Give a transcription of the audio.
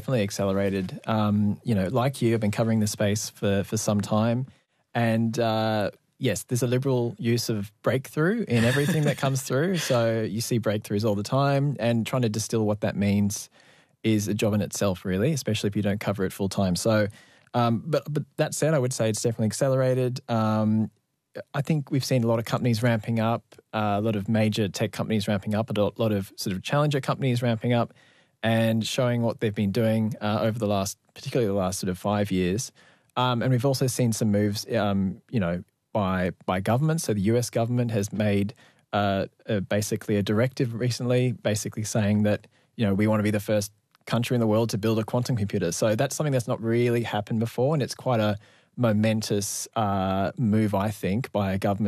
definitely accelerated. Like you, I've been covering this space for some time. And yes, there's a liberal use of breakthrough in everything that comes through. So you see breakthroughs all the time, and trying to distill what that means is a job in itself, really, especially if you don't cover it full time. So, but that said, I would say it's definitely accelerated. I think we've seen a lot of companies ramping up, a lot of major tech companies ramping up, a lot of sort of challenger companies ramping up and showing what they've been doing over particularly the last sort of 5 years. And we've also seen some moves, by government. So the US government has made basically a directive recently, basically saying that, we want to be the first country in the world to build a quantum computer. So that's something that's not really happened before, and it's quite a momentous move, I think, by a government